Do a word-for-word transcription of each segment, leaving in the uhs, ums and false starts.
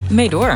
mee door.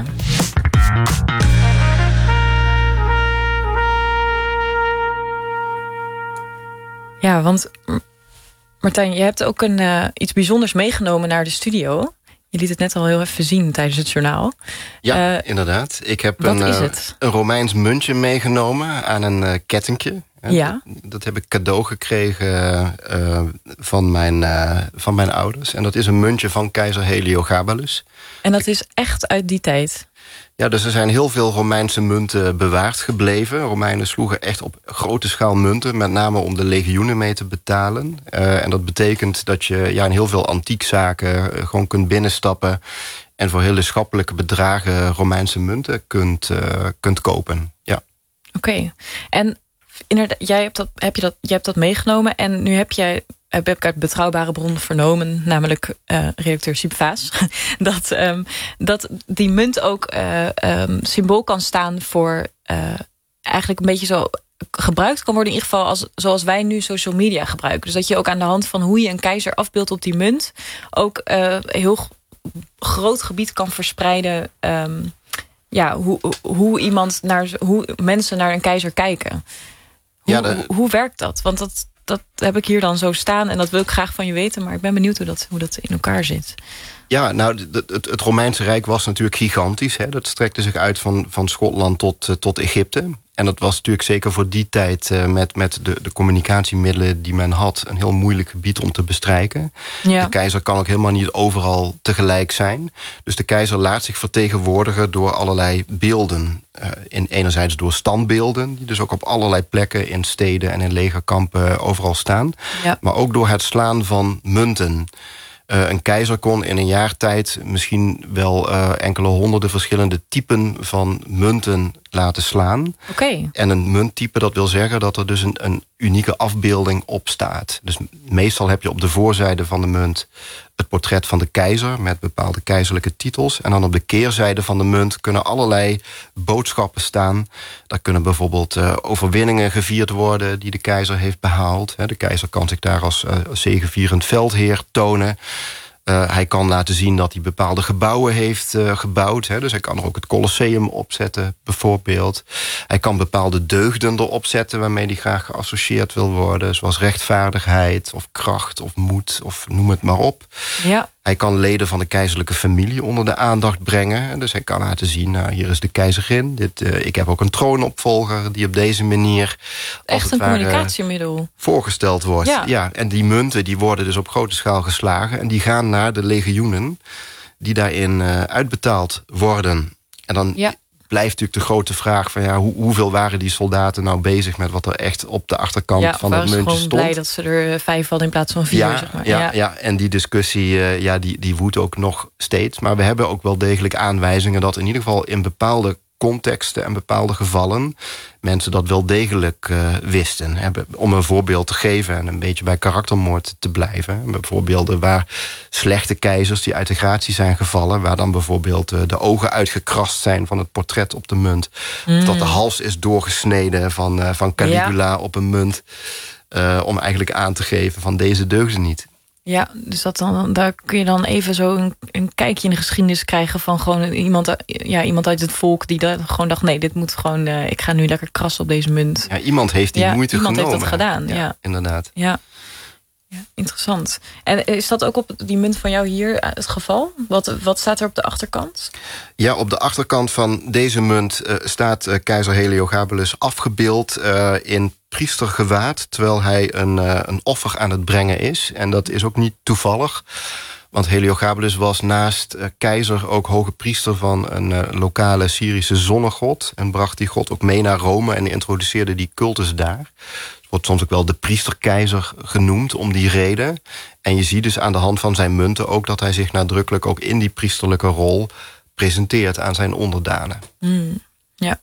Ja, want Martijn, je hebt ook een, uh, iets bijzonders meegenomen naar de studio. Je liet het net al heel even zien tijdens het journaal. Ja, uh, inderdaad. Ik heb wat een, is uh, het? een Romeins muntje meegenomen aan een uh, kettingje. Ja. Dat, dat heb ik cadeau gekregen uh, van, mijn, uh, van mijn ouders. En dat is een muntje van keizer Heliogabalus. En dat is echt uit die tijd? Ja, dus er zijn heel veel Romeinse munten bewaard gebleven. Romeinen sloegen echt op grote schaal munten, met name om de legioenen mee te betalen. Uh, en dat betekent dat je ja, in heel veel antiekzaken uh, gewoon kunt binnenstappen en voor hele schappelijke bedragen Romeinse munten kunt, uh, kunt kopen. Ja. Oké. Okay. En inderdaad, jij hebt dat, heb je dat, jij hebt dat meegenomen en nu heb jij, heb ik uit betrouwbare bron vernomen, namelijk uh, redacteur Siep Vaas, dat, um, dat die munt ook uh, um, symbool kan staan voor uh, eigenlijk een beetje zo gebruikt kan worden, in ieder geval als, zoals wij nu social media gebruiken. Dus dat je ook aan de hand van hoe je een keizer afbeeldt op die munt ook uh, heel groot gebied kan verspreiden. Um, ja, hoe, hoe iemand naar, hoe mensen naar een keizer kijken. Hoe, Ja, de... hoe, hoe werkt dat? Want dat, dat heb ik hier dan zo staan en dat wil ik graag van je weten, maar ik ben benieuwd hoe dat, hoe dat in elkaar zit. Ja, nou, het, het, het Romeinse Rijk was natuurlijk gigantisch. Hè. Dat strekte zich uit van, van Schotland tot, uh, tot Egypte. En dat was natuurlijk zeker voor die tijd uh, met, met de, de communicatiemiddelen die men had een heel moeilijk gebied om te bestrijken. Ja. De keizer kan ook helemaal niet overal tegelijk zijn. Dus de keizer laat zich vertegenwoordigen door allerlei beelden. Uh, in, enerzijds door standbeelden, die dus ook op allerlei plekken in steden en in legerkampen overal staan. Ja. Maar ook door het slaan van munten. Uh, een keizer kon in een jaar tijd misschien wel uh, enkele honderden verschillende typen van munten laten slaan. Okay. En een munttype, dat wil zeggen dat er dus een, een unieke afbeelding op staat. Dus meestal heb je op de voorzijde van de munt het portret van de keizer met bepaalde keizerlijke titels. En dan op de keerzijde van de munt kunnen allerlei boodschappen staan. Daar kunnen bijvoorbeeld uh, overwinningen gevierd worden die de keizer heeft behaald. De keizer kan zich daar als uh, zegevierend veldheer tonen. Uh, hij kan laten zien dat hij bepaalde gebouwen heeft uh, gebouwd. Hè. Dus hij kan er ook het Colosseum opzetten, bijvoorbeeld. Hij kan bepaalde deugden erop zetten waarmee hij graag geassocieerd wil worden. Zoals rechtvaardigheid of kracht of moed of noem het maar op. Ja. Hij kan leden van de keizerlijke familie onder de aandacht brengen. Dus hij kan laten zien, nou, hier is de keizerin. Dit, uh, ik heb ook een troonopvolger die op deze manier echt een communicatiemiddel voorgesteld wordt. Ja. Ja, en die munten die worden dus op grote schaal geslagen. En die gaan naar de legioenen die daarin uh, uitbetaald worden. En dan ja. blijft natuurlijk de grote vraag van ja, hoe, hoeveel waren die soldaten nou bezig met wat er echt op de achterkant ja, van het muntje stond. Ja, gewoon blij dat ze er vijf hadden in plaats van vier. Ja, zeg maar. ja, ja. ja, en die discussie uh, ja, die, die woedt ook nog steeds. Maar we hebben ook wel degelijk aanwijzingen dat in ieder geval in bepaalde contexten en bepaalde gevallen mensen dat wel degelijk uh, wisten. Hè. Om een voorbeeld te geven en een beetje bij karaktermoord te blijven. Bijvoorbeeld waar slechte keizers die uit de gratie zijn gevallen, waar dan bijvoorbeeld uh, de ogen uitgekrast zijn van het portret op de munt. Mm. Of dat de hals is doorgesneden van, uh, van Caligula ja. op een munt. Uh, om eigenlijk aan te geven van deze deugden niet. Ja, dus dat dan, daar kun je dan even zo een, een kijkje in de geschiedenis krijgen van gewoon iemand, ja, iemand uit het volk die dat gewoon dacht, nee, dit moet gewoon, uh, ik ga nu lekker krassen op deze munt. Ja, iemand heeft die ja, moeite iemand genomen. Iemand heeft dat gedaan, ja. ja. Inderdaad. Ja. Ja, interessant. En is dat ook op die munt van jou hier het geval? Wat, wat staat er op de achterkant? Ja, op de achterkant van deze munt uh, staat uh, keizer Heliogabalus afgebeeld uh, in priestergewaad, terwijl hij een, uh, een offer aan het brengen is. En dat is ook niet toevallig. Want Heliogabalus was naast uh, keizer ook hoge priester van een uh, lokale Syrische zonnegod. En bracht die god ook mee naar Rome en introduceerde die cultus daar. Wordt soms ook wel de priesterkeizer genoemd om die reden. En je ziet dus aan de hand van zijn munten ook dat hij zich nadrukkelijk ook in die priesterlijke rol presenteert aan zijn onderdanen. Mm, ja,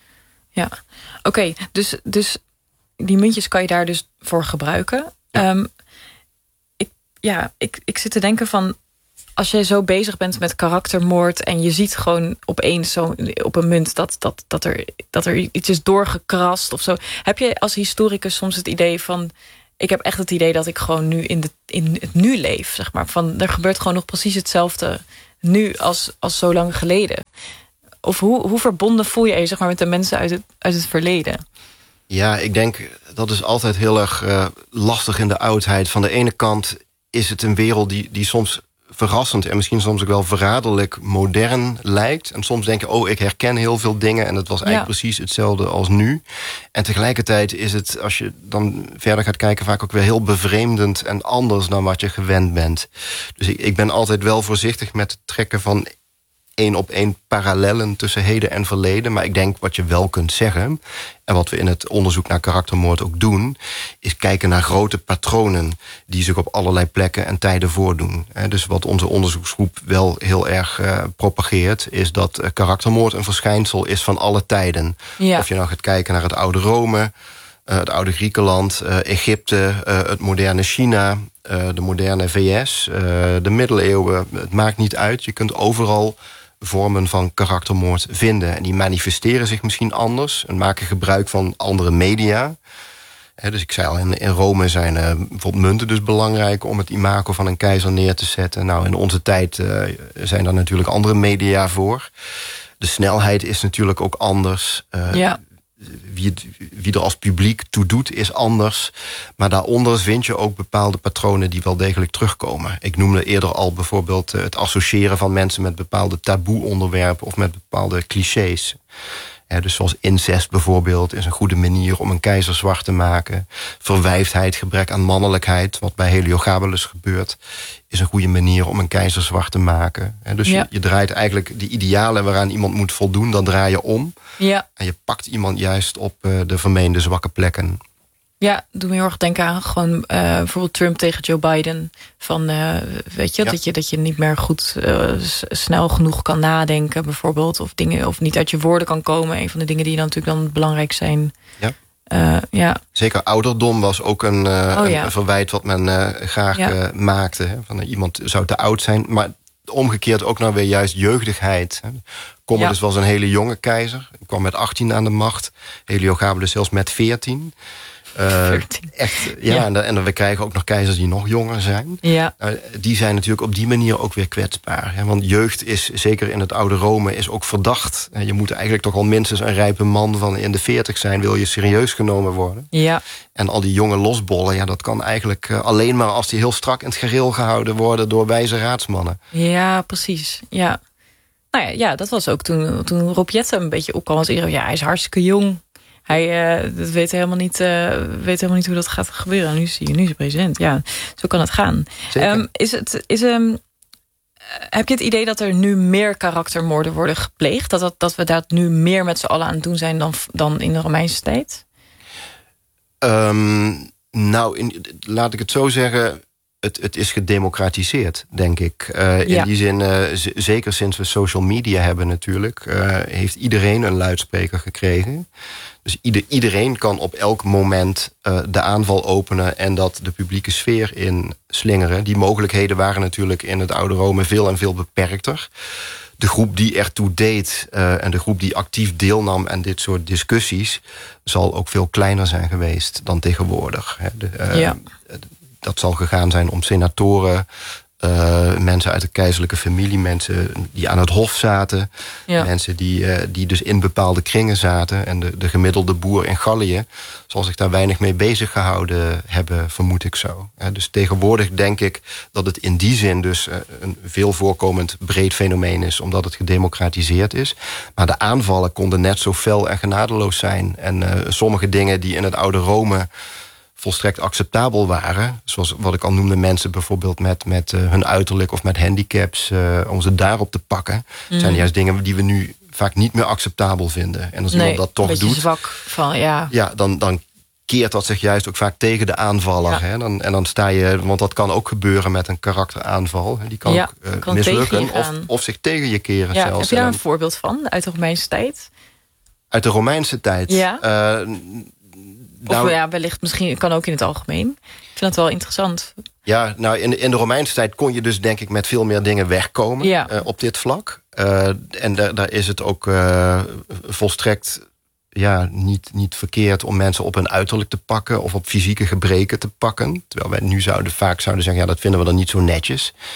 ja. Oké, okay, dus, dus die muntjes kan je daar dus voor gebruiken. Ja. Um, ik, ja, ik, ik zit te denken van, als je zo bezig bent met karaktermoord en je ziet gewoon opeens zo op een munt dat, dat, dat, er, dat er iets is doorgekrast of zo. Heb je als historicus soms het idee van, ik heb echt het idee dat ik gewoon nu in, de, in het nu leef, zeg maar. Van, er gebeurt gewoon nog precies hetzelfde nu als, als zo lang geleden? Of hoe, hoe verbonden voel je je zeg maar, met de mensen uit het, uit het verleden? Ja, ik denk dat is altijd heel erg uh, lastig in de oudheid. Van de ene kant is het een wereld die, die soms verrassend en misschien soms ook wel verraderlijk modern lijkt. En soms denk je, oh, ik herken heel veel dingen en het was eigenlijk ja. precies hetzelfde als nu. En tegelijkertijd is het, als je dan verder gaat kijken, vaak ook weer heel bevreemdend en anders dan wat je gewend bent. Dus ik, ik ben altijd wel voorzichtig met het trekken van één op één parallellen tussen heden en verleden. Maar ik denk wat je wel kunt zeggen, en wat we in het onderzoek naar karaktermoord ook doen, is kijken naar grote patronen die zich op allerlei plekken en tijden voordoen. Dus wat onze onderzoeksgroep wel heel erg uh, propageert, is dat uh, karaktermoord een verschijnsel is van alle tijden. Ja. Of je nou gaat kijken naar het oude Rome, uh, het oude Griekenland, uh, Egypte, uh, het moderne China, uh, de moderne V S, uh, de middeleeuwen. Het maakt niet uit. Je kunt overal vormen van karaktermoord vinden. En die manifesteren zich misschien anders en maken gebruik van andere media. He, dus ik zei al, in, in Rome zijn uh, bijvoorbeeld munten dus belangrijk om het imago van een keizer neer te zetten. Nou, in onze tijd uh, zijn daar natuurlijk andere media voor. De snelheid is natuurlijk ook anders. Uh, ja. Wie, het, wie er als publiek toe doet, is anders. Maar daaronder vind je ook bepaalde patronen die wel degelijk terugkomen. Ik noemde eerder al bijvoorbeeld het associëren van mensen met bepaalde taboe-onderwerpen of met bepaalde clichés. Ja, dus zoals incest bijvoorbeeld is een goede manier om een keizer zwart te maken. Verwijfdheid, gebrek aan mannelijkheid, wat bij Heliogabalus gebeurt, is een goede manier om een keizer zwart te maken. Ja, dus ja. je, je draait eigenlijk die idealen waaraan iemand moet voldoen, dan draai je om. Ja. En je pakt iemand juist op uh, de vermeende zwakke plekken. Ja, doe me heel erg denken aan gewoon uh, bijvoorbeeld Trump tegen Joe Biden. Van, uh, weet je, ja. dat je, dat je niet meer goed uh, snel genoeg kan nadenken, bijvoorbeeld. Of dingen, of niet uit je woorden kan komen. Een van de dingen die dan natuurlijk dan belangrijk zijn. Ja. Uh, ja. Zeker ouderdom was ook een, uh, oh, ja. een, een verwijt wat men uh, graag ja. uh, maakte. Hè? Van, uh, iemand zou te oud zijn. Maar omgekeerd ook nou weer juist jeugdigheid. Hè? Commodus ja. was een hele jonge keizer. Hij kwam met achttien aan de macht. Heliogabalus zelfs met veertien. Uh, echt, ja, ja. En, de, en we krijgen ook nog keizers die nog jonger zijn. Ja. Uh, die zijn natuurlijk op die manier ook weer kwetsbaar. Hè? Want jeugd is, zeker in het oude Rome, is ook verdacht. Uh, je moet eigenlijk toch al minstens een rijpe man van in de veertig zijn, wil je serieus genomen worden. Ja. En al die jonge losbollen, ja, dat kan eigenlijk uh, alleen maar als die heel strak in het gereel gehouden worden door wijze raadsmannen. Ja, precies. Ja. Nou ja, ja, dat was ook toen, toen Rob Jetten een beetje opkwam als iedereen. Ja, hij is hartstikke jong. Hij uh, dat weet, helemaal niet, uh, weet helemaal niet hoe dat gaat gebeuren. Nu zie je, nu is hij president. Ja, zo kan het gaan. Um, is het, is, um, heb je het idee dat er nu meer karaktermoorden worden gepleegd? Dat, dat, dat we dat nu meer met z'n allen aan het doen zijn dan, dan in de Romeinse tijd? Um, nou, in, laat ik het zo zeggen. Het, het is gedemocratiseerd, denk ik. Uh, in ja. die zin, uh, z- zeker sinds we social media hebben natuurlijk, Uh, heeft iedereen een luidspreker gekregen. Dus ieder, iedereen kan op elk moment uh, de aanval openen en dat de publieke sfeer in slingeren. Die mogelijkheden waren natuurlijk in het oude Rome veel en veel beperkter. De groep die ertoe deed uh, en de groep die actief deelnam aan dit soort discussies zal ook veel kleiner zijn geweest dan tegenwoordig. Hè. De, uh, ja. Dat zal gegaan zijn om senatoren, uh, mensen uit de keizerlijke familie, mensen die aan het hof zaten, ja. mensen die, uh, die dus in bepaalde kringen zaten. En de, de gemiddelde boer in Gallië zal zich daar weinig mee bezig gehouden hebben, vermoed ik zo. Uh, dus tegenwoordig denk ik dat het in die zin dus uh, een veel voorkomend breed fenomeen is, omdat het gedemocratiseerd is. Maar de aanvallen konden net zo fel en genadeloos zijn. En uh, sommige dingen die in het oude Rome volstrekt acceptabel waren, zoals wat ik al noemde, mensen bijvoorbeeld met, met uh, hun uiterlijk of met handicaps, uh, om ze daarop te pakken, mm. zijn juist dingen die we nu vaak niet meer acceptabel vinden. En als nee, iemand dat toch een beetje doet, zwak van, ja. Ja, dan, dan keert dat zich juist ook vaak tegen de aanvaller. Ja. Hè? Dan, en dan sta je, want dat kan ook gebeuren met een karakteraanval. Die kan ja, ook uh, kan mislukken of, of zich tegen je keren ja, zelfs. Heb je daar dan, een voorbeeld van uit de Romeinse tijd? Uit de Romeinse tijd? Ja. Uh, Nou, of ja, wellicht misschien kan ook in het algemeen. Ik vind dat wel interessant. Ja, nou in de, in de Romeinse tijd kon je dus denk ik met veel meer dingen wegkomen ja. uh, op dit vlak. Uh, en daar, daar is het ook uh, volstrekt ja, niet, niet verkeerd om mensen op hun uiterlijk te pakken of op fysieke gebreken te pakken. Terwijl wij nu zouden vaak zouden zeggen, ja, dat vinden we dan niet zo netjes. Ja.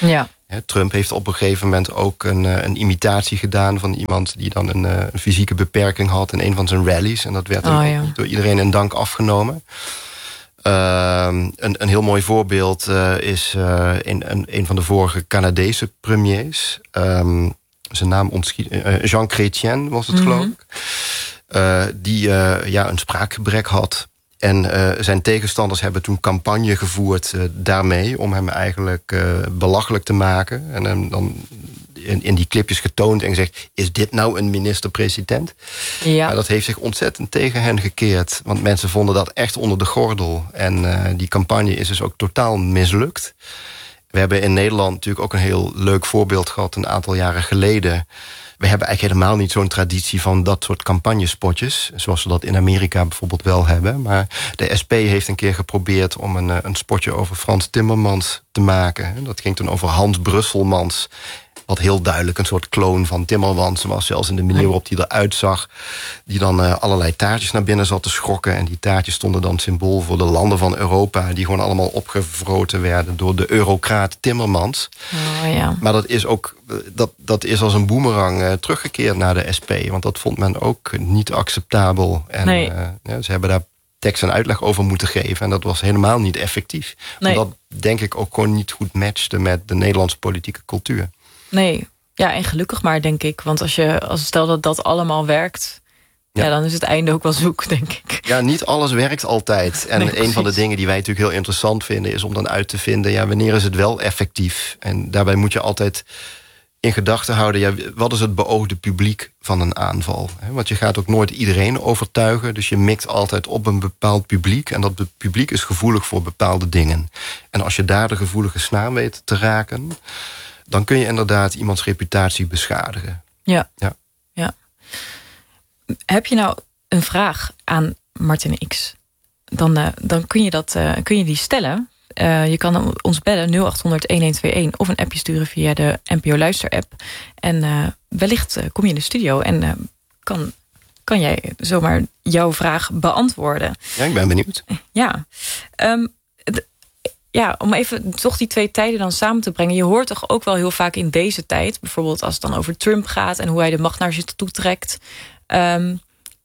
Trump heeft op een gegeven moment ook een, een imitatie gedaan van iemand die dan een, een fysieke beperking had in een van zijn rallies. En dat werd dan oh, ja. ook door iedereen in dank afgenomen. Uh, een, een heel mooi voorbeeld uh, is uh, in, een, een van de vorige Canadese premiers. Um, zijn naam ontschiet. Uh, Jean Chrétien was het, mm-hmm. geloof ik. Uh, die uh, ja, een spraakgebrek had. En uh, zijn tegenstanders hebben toen campagne gevoerd uh, daarmee... om hem eigenlijk uh, belachelijk te maken. En hem dan in, in die clipjes getoond en gezegd... is dit nou een minister-president? Ja. Maar dat heeft zich ontzettend tegen hen gekeerd. Want mensen vonden dat echt onder de gordel. En uh, die campagne is dus ook totaal mislukt. We hebben in Nederland natuurlijk ook een heel leuk voorbeeld gehad... een aantal jaren geleden... We hebben eigenlijk helemaal niet zo'n traditie van dat soort campagnespotjes. Zoals we dat in Amerika bijvoorbeeld wel hebben. Maar de S P heeft een keer geprobeerd om een, een spotje over Frans Timmermans te maken. Dat ging toen over Hans Brusselmans. Wat heel duidelijk een soort kloon van Timmermans was. Zelfs in de manier waarop hij eruit zag. Die dan uh, allerlei taartjes naar binnen zat te schrokken. En die taartjes stonden dan symbool voor de landen van Europa. Die gewoon allemaal opgevroten werden door de eurocraat Timmermans. Oh, ja. Maar dat is ook dat, dat is als een boemerang uh, teruggekeerd naar de S P. Want dat vond men ook niet acceptabel. En nee. uh, ja, ze hebben daar tekst en uitleg over moeten geven. En dat was helemaal niet effectief. Nee. Omdat denk ik ook gewoon niet goed matchte met de Nederlandse politieke cultuur. Nee, ja, en gelukkig maar, denk ik. Want als je, als stel dat dat allemaal werkt... Ja. ja, dan is het einde ook wel zoek, denk ik. Ja, niet alles werkt altijd. En nee, een van de dingen die wij natuurlijk heel interessant vinden... is om dan uit te vinden, ja, wanneer is het wel effectief? En daarbij moet je altijd in gedachten houden... ja, wat is het beoogde publiek van een aanval? Want je gaat ook nooit iedereen overtuigen. Dus je mikt altijd op een bepaald publiek. En dat publiek is gevoelig voor bepaalde dingen. En als je daar de gevoelige snaar weet te raken... dan kun je inderdaad iemands reputatie beschadigen. Ja. ja. ja. Heb je nou een vraag aan Martin X? Dan, uh, dan kun, je dat, uh, kun je die stellen. Uh, je kan ons bellen nul acht honderd een een twee een... of een appje sturen via de N P O Luister-app. En uh, wellicht uh, kom je in de studio... en uh, kan, kan jij zomaar jouw vraag beantwoorden. Ja, ik ben benieuwd. Ja. Um, Ja, om even toch die twee tijden dan samen te brengen. Je hoort toch ook wel heel vaak in deze tijd... bijvoorbeeld als het dan over Trump gaat... en hoe hij de macht naar zich toe trekt... Um,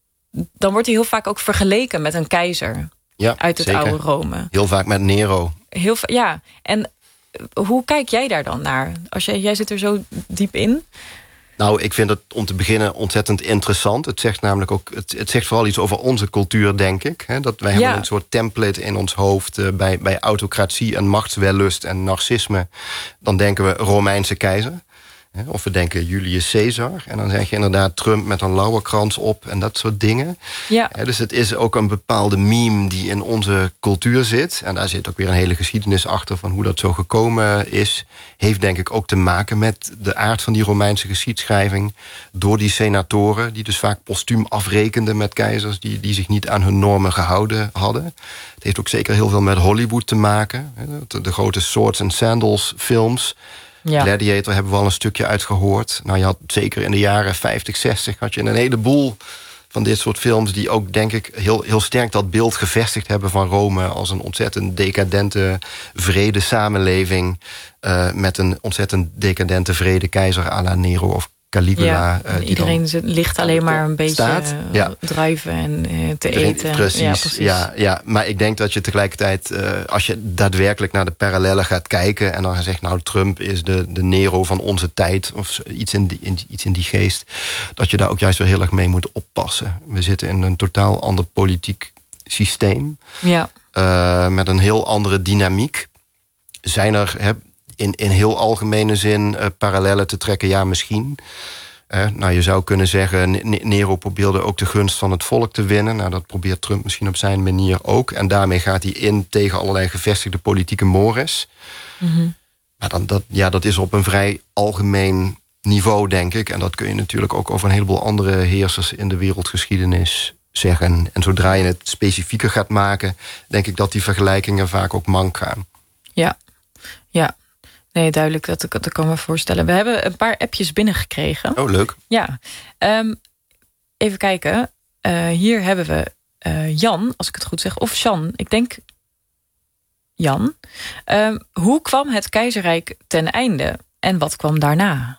dan wordt hij heel vaak ook vergeleken met een keizer... Ja, uit het zeker. oude Rome. Heel vaak met Nero. Heel Ja, en hoe kijk jij daar dan naar? Als jij, jij zit er zo diep in... Nou, ik vind het om te beginnen ontzettend interessant. Het zegt namelijk ook, het, het zegt vooral iets over onze cultuur, denk ik. Hè? Dat wij ja. hebben een soort template in ons hoofd uh, bij, bij autocratie en machtswellust en narcisme. Dan denken we Romeinse keizer. Of we denken Julius Caesar. En dan zeg je inderdaad Trump met een lauwerkrans op en dat soort dingen. Ja. Dus het is ook een bepaalde meme die in onze cultuur zit. En daar zit ook weer een hele geschiedenis achter van hoe dat zo gekomen is. Heeft denk ik ook te maken met de aard van die Romeinse geschiedschrijving. Door die senatoren die dus vaak postuum afrekenden met keizers die, die zich niet aan hun normen gehouden hadden. Het heeft ook zeker heel veel met Hollywood te maken. De, de grote Swords and Sandals films. Ja. Gladiator hebben we al een stukje uitgehoord. Nou, je had zeker in de jaren vijftig, zestig... had je een heleboel van dit soort films... die ook, denk ik, heel, heel sterk dat beeld gevestigd hebben van Rome... als een ontzettend decadente, vrede samenleving... Uh, met een ontzettend decadente, vrede keizer à la Nero of Caligula. Ja, uh, die iedereen ligt alleen maar een beetje staat. Ja. druiven en uh, te iedereen, eten. Precies, ja, precies. Ja, ja, maar ik denk dat je tegelijkertijd... Uh, als je daadwerkelijk naar de parallellen gaat kijken... en dan zegt, nou, Trump is de, de Nero van onze tijd... of iets in, die, in, iets in die geest... dat je daar ook juist wel heel erg mee moet oppassen. We zitten in een totaal ander politiek systeem. Ja. Uh, met een heel andere dynamiek. Zijn er... He, In, in heel algemene zin uh, parallellen te trekken, ja, misschien. Uh, nou, je zou kunnen zeggen, Nero probeerde ook de gunst van het volk te winnen. Nou, dat probeert Trump misschien op zijn manier ook. En daarmee gaat hij in tegen allerlei gevestigde politieke mores. Mm-hmm. Maar dan, dat, ja, dat is op een vrij algemeen niveau, denk ik. En dat kun je natuurlijk ook over een heleboel andere heersers in de wereldgeschiedenis zeggen. En zodra je het specifieker gaat maken, denk ik dat die vergelijkingen vaak ook mank gaan. Ja, ja. Nee, duidelijk, dat, dat kan me voorstellen. We hebben een paar appjes binnengekregen. Oh, leuk. Ja. Um, even kijken. Uh, hier hebben we uh, Jan, als ik het goed zeg. Of Sjan, ik denk Jan. Um, hoe kwam het keizerrijk ten einde? en wat kwam daarna?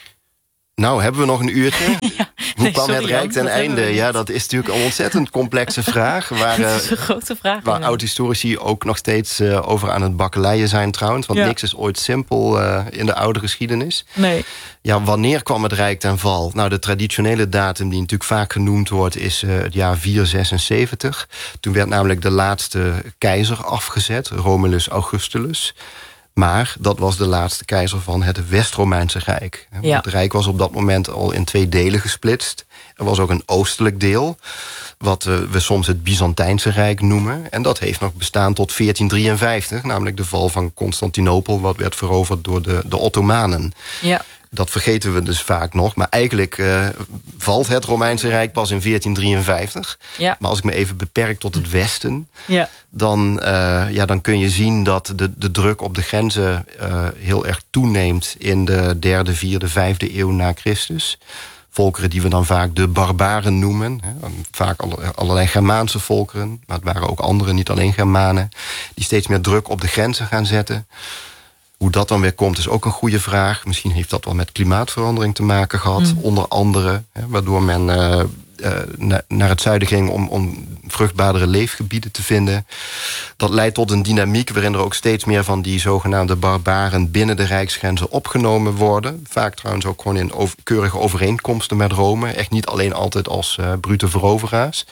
Nou, hebben we nog een uurtje? ja, Hoe nee, kwam sorry, het Rijk Jan, ten dat einde? Ja, dat is natuurlijk een ontzettend complexe vraag. Waar, Het is een grote vraag. Waar oud-historici ook nog steeds uh, over aan het bakkeleien zijn trouwens. Want ja. niks is ooit simpel uh, in de oude geschiedenis. Nee. Ja, wanneer kwam het Rijk ten val? Nou, de traditionele datum die natuurlijk vaak genoemd wordt is uh, het jaar vierhonderdzesenzeventig. Toen werd namelijk de laatste keizer afgezet, Romulus Augustulus. Maar dat was de laatste keizer van het West-Romeinse Rijk. Ja. Het Rijk was op dat moment al in twee delen gesplitst. Er was ook een oostelijk deel, wat uh, we soms het Byzantijnse Rijk noemen. En dat heeft nog bestaan tot veertien drieënvijftig, namelijk de val van Constantinopel, wat werd veroverd door de, de Ottomanen. Ja. Dat vergeten we dus vaak nog. Maar eigenlijk uh, valt het Romeinse Rijk pas in veertien drieënvijftig. Ja. Maar als ik me even beperk tot het westen... Ja. Dan, uh, ja, dan kun je zien dat de, de druk op de grenzen uh, heel erg toeneemt... in de derde, vierde, vijfde eeuw na Christus. Volkeren die we dan vaak de barbaren noemen. Hè. Vaak allerlei Germaanse volkeren. Maar het waren ook andere, niet alleen Germanen. Die steeds meer druk op de grenzen gaan zetten... Hoe dat dan weer komt is ook een goede vraag. Misschien heeft dat wel met klimaatverandering te maken gehad. Mm. Onder andere, hè, waardoor men uh, uh, na, naar het zuiden ging... Om, om vruchtbaardere leefgebieden te vinden. Dat leidt tot een dynamiek waarin er ook steeds meer... van die zogenaamde barbaren binnen de rijksgrenzen opgenomen worden. Vaak trouwens ook gewoon in over, keurige overeenkomsten met Rome. Echt niet alleen altijd als uh, brute veroveraars.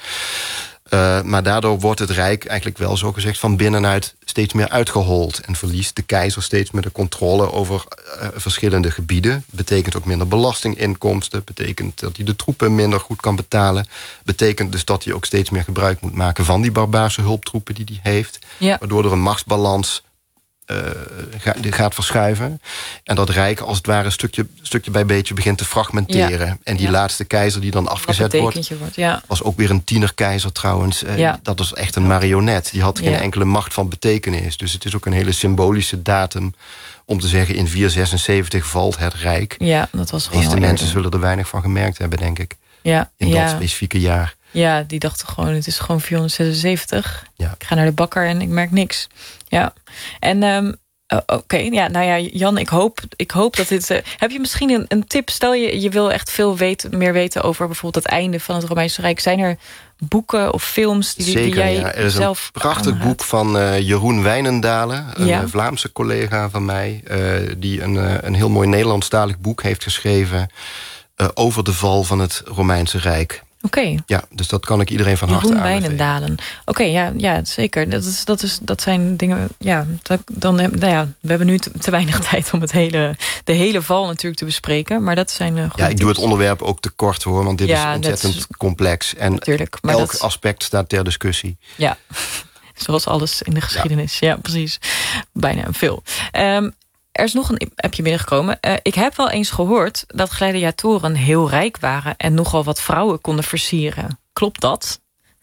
Uh, maar daardoor wordt het Rijk eigenlijk wel zo gezegd... van binnenuit steeds meer uitgehold. En verliest de keizer steeds meer de controle over uh, verschillende gebieden. Betekent ook minder belastinginkomsten. Betekent dat hij de troepen minder goed kan betalen. Betekent dus dat hij ook steeds meer gebruik moet maken... van die barbaarse hulptroepen die hij heeft. Ja. Waardoor er een machtsbalans... Uh, gaat verschuiven. En dat Rijk als het ware stukje, stukje bij beetje begint te fragmenteren. Ja. En die ja. laatste keizer die dan afgezet wordt... wordt ja. was ook weer een tienerkeizer trouwens. Uh, ja. Dat was echt een marionet. Die had geen ja. enkele macht van betekenis. Dus het is ook een hele symbolische datum... om te zeggen in vierhonderdzesenzeventig valt het Rijk. Ja, dat was gewoon de meeste mensen eerder. zullen er weinig van gemerkt hebben, denk ik. Ja. In ja. dat specifieke jaar. Ja, die dachten gewoon, het is gewoon vierhonderdzesenzeventig. Ja. Ik ga naar de bakker en ik merk niks. Ja, en um, uh, oké, okay. ja, nou ja, Jan, ik hoop, ik hoop dat dit... Uh, heb je misschien een, een tip? Stel je, je wil echt veel weten, meer weten over bijvoorbeeld het einde van het Romeinse Rijk. Zijn er boeken of films die, Zeker, die jij ja. Er is zelf een prachtig aanraadt? boek van uh, Jeroen Wijnendalen, een ja. Vlaamse collega van mij... Uh, die een, uh, een heel mooi Nederlandstalig boek heeft geschreven... Uh, over de val van het Romeinse Rijk. Oké. Okay. Ja, dus dat kan ik iedereen van harte aanbevelen. Jeroen Wijnendalen. Oké, okay, ja, ja, zeker. Dat, is, dat, is, dat zijn dingen... Ja, dat, dan, nou ja, we hebben nu te, te weinig tijd om het hele, de hele val natuurlijk te bespreken. Maar dat zijn uh, Ja, ik tips. doe het onderwerp ook te kort hoor, want dit ja, is ontzettend is, complex. En maar elk dat... aspect staat ter discussie. Ja, zoals alles in de geschiedenis. Ja, ja precies. Bijna veel. Um, Er is nog een appje binnengekomen. Uh, ik heb wel eens gehoord dat gladiatoren heel rijk waren... en nogal wat vrouwen konden versieren. Klopt dat?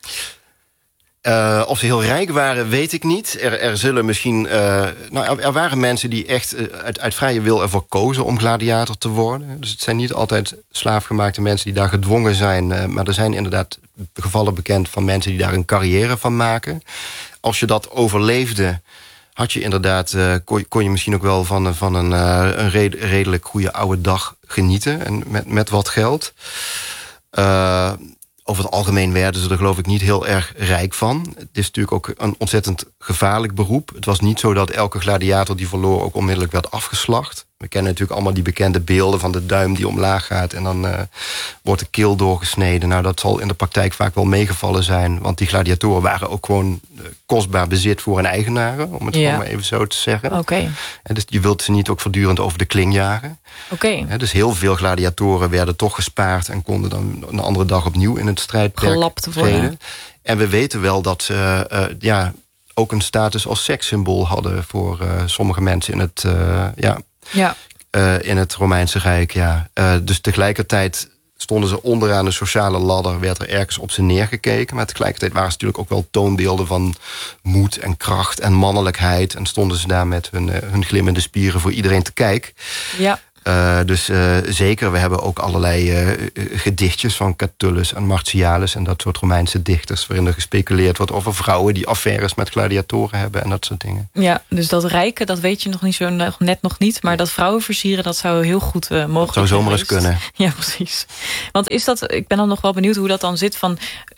Uh, of ze heel rijk waren, weet ik niet. Er, er zullen misschien... Uh, nou, er, er waren mensen die echt uh, uit, uit vrije wil ervoor kozen om gladiator te worden. Dus het zijn niet altijd slaafgemaakte mensen die daar gedwongen zijn. Uh, maar er zijn inderdaad gevallen bekend van mensen die daar een carrière van maken. Als je dat overleefde... had je inderdaad, uh, kon, kon je misschien ook wel van, van een, uh, een red, redelijk goede oude dag genieten. En met, met wat geld. Uh, over het algemeen werden ze er geloof ik niet heel erg rijk van. Het is natuurlijk ook een ontzettend gevaarlijk beroep. Het was niet zo dat elke gladiator die verloor ook onmiddellijk werd afgeslacht. We kennen natuurlijk allemaal die bekende beelden van de duim die omlaag gaat... en dan uh, wordt de keel doorgesneden. Nou, dat zal in de praktijk vaak wel meegevallen zijn... want die gladiatoren waren ook gewoon uh, kostbaar bezit voor hun eigenaren... om het ja. gewoon maar even zo te zeggen. Okay. En dus je wilt ze niet ook voortdurend over de kling jagen. Okay. En dus heel veel gladiatoren werden toch gespaard... en konden dan een andere dag opnieuw in het strijdperk gelapt worden. En we weten wel dat ze... Uh, ja, ook een status als sekssymbool hadden... voor uh, sommige mensen in het... Uh, ja, Ja. Uh, in het Romeinse Rijk, ja. Uh, dus tegelijkertijd stonden ze onderaan de sociale ladder... werd er ergens op ze neergekeken. Maar tegelijkertijd waren ze natuurlijk ook wel toonbeelden... van moed en kracht en mannelijkheid. En stonden ze daar met hun, uh, hun glimmende spieren voor iedereen te kijken. Ja. Uh, dus uh, zeker, we hebben ook allerlei uh, gedichtjes van Catullus en Martialis en dat soort Romeinse dichters, waarin er gespeculeerd wordt over vrouwen die affaires met gladiatoren hebben en dat soort dingen. Ja, dus dat rijken, dat weet je nog niet zo net nog niet, maar dat vrouwen versieren, dat zou heel goed uh, mogelijk zijn. Dat zou zomaar eens kunnen. Ja, precies. Want is dat, ik ben dan nog wel benieuwd hoe dat dan zit van,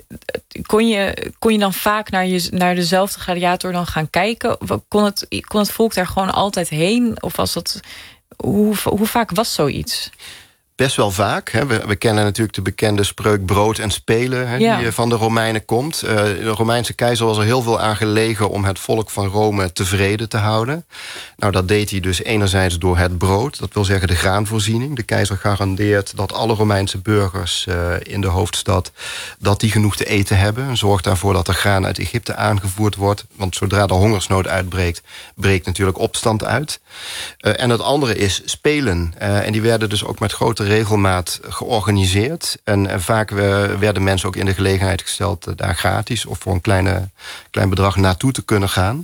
kon je, kon je dan vaak naar, je, naar dezelfde gladiator dan gaan kijken? Kon het, kon het volk daar gewoon altijd heen? Of was dat, hoe, hoe vaak was zoiets? Best wel vaak. Hè. We, we kennen natuurlijk de bekende spreuk brood en spelen, hè, ja. die van de Romeinen komt. Uh, de Romeinse keizer was er heel veel aan gelegen om het volk van Rome tevreden te houden. Nou, dat deed hij dus enerzijds door het brood, dat wil zeggen de graanvoorziening. De keizer garandeert dat alle Romeinse burgers uh, in de hoofdstad, dat die genoeg te eten hebben. En zorgt daarvoor dat er graan uit Egypte aangevoerd wordt. Want zodra de hongersnood uitbreekt, breekt natuurlijk opstand uit. Uh, en het andere is spelen. Uh, en die werden dus ook met grote regelmaat georganiseerd. En, en vaak uh, werden mensen ook in de gelegenheid gesteld uh, daar gratis of voor een kleine, klein bedrag naartoe te kunnen gaan.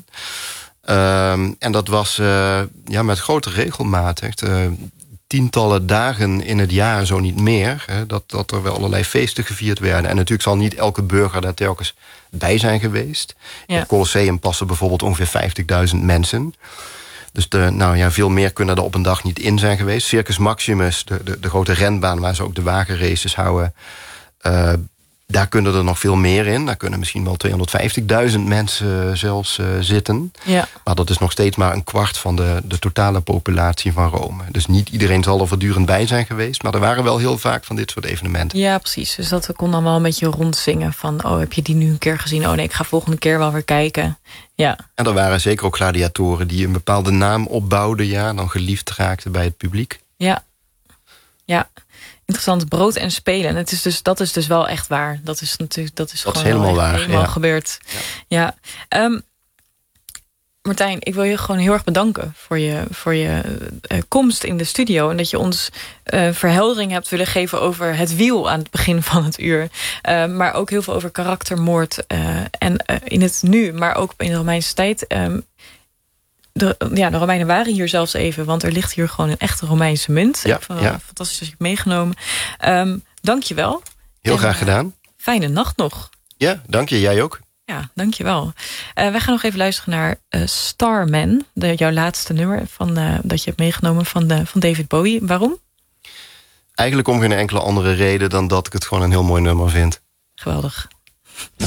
Um, en dat was uh, ja, met grote regelmaat. Echt, uh, tientallen dagen in het jaar, zo niet meer. Hè, dat, dat er wel allerlei feesten gevierd werden. En natuurlijk zal niet elke burger daar telkens bij zijn geweest. Ja. In het Colosseum passen bijvoorbeeld ongeveer vijftigduizend mensen. Dus de, nou ja, veel meer kunnen er op een dag niet in zijn geweest. Circus Maximus, de, de, de grote renbaan waar ze ook de wagenraces houden, Uh, daar kunnen er nog veel meer in. Daar kunnen misschien wel tweehonderdvijftigduizend mensen zelfs uh, zitten. Ja. Maar dat is nog steeds maar een kwart van de, de totale populatie van Rome. Dus niet iedereen zal er voortdurend bij zijn geweest. Maar er waren wel heel vaak van dit soort evenementen. Ja, precies. Dus dat kon dan wel een beetje rondzingen. Van, oh, heb je die nu een keer gezien? Oh nee, ik ga volgende keer wel weer kijken. Ja. En er waren zeker ook gladiatoren die een bepaalde naam opbouwden. Ja, dan geliefd raakten bij het publiek. Ja. Ja. Interessant, brood en spelen. Het is dus, dat is dus wel echt waar. Dat is natuurlijk, dat is dat gewoon is helemaal echt, waar, helemaal ja. gebeurd. Ja. ja. Um, Martijn, ik wil je gewoon heel erg bedanken voor je, voor je uh, komst in de studio. En dat je ons uh, verheldering hebt willen geven over het wiel aan het begin van het uur. Uh, maar ook heel veel over karaktermoord. Uh, en uh, in het nu, maar ook in de Romeinse tijd. Um, De, ja, de Romeinen waren hier zelfs even, want er ligt hier gewoon een echte Romeinse munt. Ja, Even, ja. Fantastisch dat je het meegenomen. Um, dank je wel. Heel en, graag gedaan. Uh, fijne nacht nog. Ja, dank je. Jij ook. Ja, dank je wel. Uh, wij gaan nog even luisteren naar uh, Starman, de, jouw laatste nummer van, uh, dat je hebt meegenomen van, de, van David Bowie. Waarom? Eigenlijk om geen enkele andere reden dan dat ik het gewoon een heel mooi nummer vind. Geweldig.